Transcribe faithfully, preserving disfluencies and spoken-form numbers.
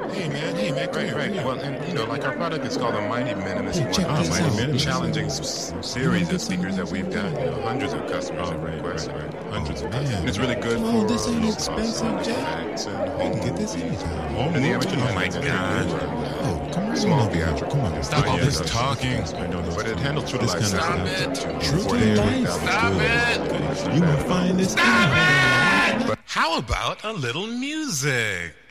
Hey man, hey man, come Right, here, right. come here. Well, and you know, like our product is called the Mighty Minimalist Hey, check One. this Mighty out. Minimalist. Check Challenging this s- out. series You of speakers that we've got. You know, hundreds of customers Oh, have right, requested. right, right. Hundreds Oh, of customers. man. And it's really good Come for on, this uh, ain't low-cost expensive, sound Jack. effects and You home can get this movies. anytime. Home And the movies. amateur Oh, my God. Oh, come right Small on up here. theatrical. Come on. Stop all Yeah, this that's- talking. I know those But it handles true to This life kind of sound. stuff. Two True to forty-eight life. thousand. Stop it. You gonna find this out. How about a little music?